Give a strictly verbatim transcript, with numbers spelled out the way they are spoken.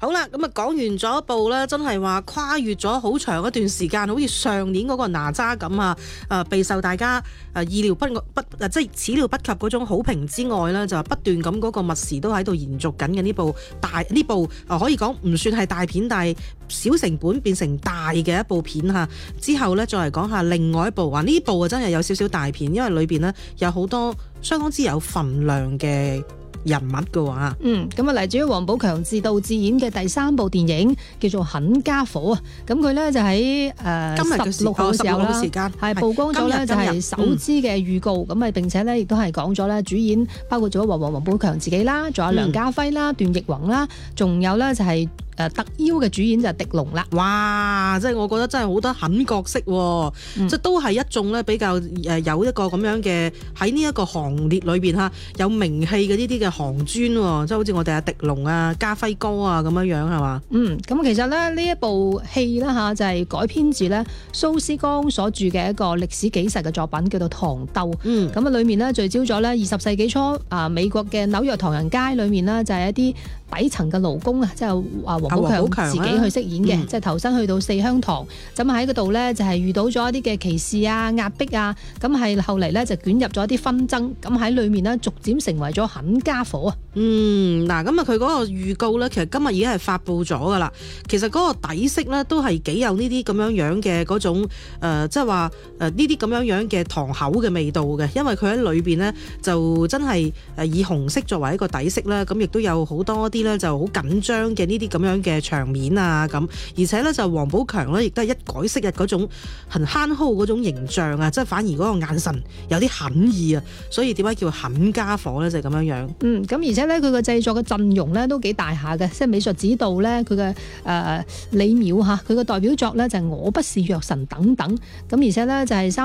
好啦，咁啊講完咗一部咧，真係話跨越咗好長一段時間，好似上年嗰個哪吒咁啊，誒備受大家誒意料不不誒即係始料不及嗰種好評之外咧，就不斷咁嗰個密時都喺度延續緊嘅呢部大呢部誒可以講唔算係大片，但係小成本變成大嘅一部片嚇。之後咧再嚟講下另外一部，話呢部啊真係有少少大片，因為裏邊呢有好多相當之有份量嘅人物嘅話， 嗯，咁啊嚟自於王寶強自導自演嘅第三部電影叫做《狠家伙》啊，咁佢咧就喺誒十六號嘅時候啦，係曝光咗咧就係首支嘅預告，咁啊、嗯、並且咧亦都係講咗咧主演包括咗王王王寶強自己啦，仲有梁家輝啦、段奕宏啦，仲有咧就係、是。誒特邀嘅主演就係狄龍啦， 哇！即係我覺得真係好多狠角色喎，嗯、即係都係一眾咧比較誒有一個咁樣嘅喺呢一個行列裏邊嚇有名氣嘅呢啲嘅行專喎，即係好似我哋阿狄龍啊、家輝哥啊咁樣樣係嘛？嗯， 咁其實咧呢一部戲啦嚇就係改編自咧蘇斯光所著嘅一個歷史紀實嘅作品叫做《唐鬥》，嗯，咁啊裡面咧聚焦咗咧二十世紀初啊美國嘅紐約唐人街裏面呢，就係一啲底層嘅勞工啊，即係話王寶強自己去飾演嘅，即係投身去到四鄉堂，咁喺嗰度呢，就係遇到咗一啲嘅歧視啊、壓迫啊，咁係後嚟呢，就捲入咗一啲紛爭，咁喺裏面呢，逐漸成為咗狠家伙啊。 嗯，嗱，咁啊佢嗰個預告呢，其實今日已經係發布咗噶啦。其實嗰個底色呢，都係幾有呢啲咁樣樣嘅嗰種誒，即係話誒呢啲咁樣樣嘅堂口嘅味道嘅，因為佢喺裏邊呢，就真係誒以紅色作為一個底色啦，咁亦都有好多啲呢就好緊張嘅呢啲咁樣嘅場面啊咁，而且呢，就王寶強呢，亦都係一改昔日嗰種很憨厚嗰種形象啊，即係反而嗰個眼神有啲狠意啊，所以點解叫狠家伙呢？就係咁樣樣。 嗯，咁而且呢，佢個製作嘅陣容呢都幾大下嘅，即係美術指導呢，佢嘅誒李淼嚇，佢嘅代表作呢就係《我不是藥神》等等，咁而且呢，就係、是